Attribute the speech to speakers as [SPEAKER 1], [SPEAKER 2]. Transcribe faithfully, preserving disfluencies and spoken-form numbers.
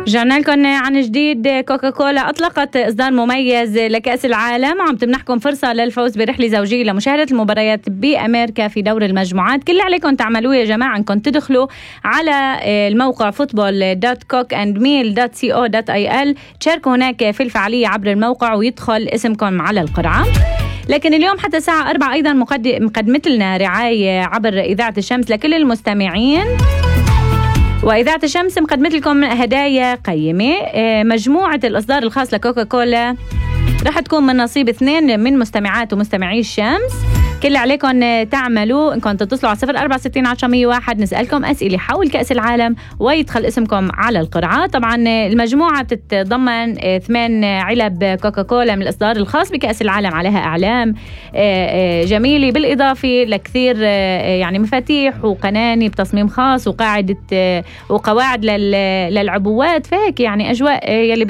[SPEAKER 1] رجعنا لكم عن جديد. كوكاكولا أطلقت إصدار مميز لكأس العالم، عم تمنحكم فرصة للفوز برحلة زوجية لمشاهدة المباريات بأمريكا في دور المجموعات. كل اللي عليكم تعملوه يا جماعة أنكم تدخلوا على الموقع فوتبول دوت كوك أند ميل دوت سي أو دوت آي إل، تشاركوا هناك في الفعالية عبر الموقع ويدخل اسمكم على القرعة. لكن اليوم حتى الساعة أربعة أيضا مقدمت لنا رعاية عبر إذاعة الشمس لكل المستمعين، وإذاعة الشمس مقدمت لكم هدايا قيمة. مجموعة الإصدار الخاص لكوكاكولا رح تكون من نصيب اثنين من مستمعات ومستمعي الشمس. كل اللي عليكم تعملوا انكم تتصلوا على صفر أربعة ستين عشرة مية واحد، نسألكم أسئلة حول كأس العالم ويدخل اسمكم على القرعة. طبعا المجموعة بتتضمن ثمان علب كوكاكولا من الإصدار الخاص بكأس العالم، عليها أعلام جميلة، بالإضافة لكثير يعني مفاتيح وقناني بتصميم خاص وقاعدة وقواعد للعبوات، فهيك يعني أجواء يلي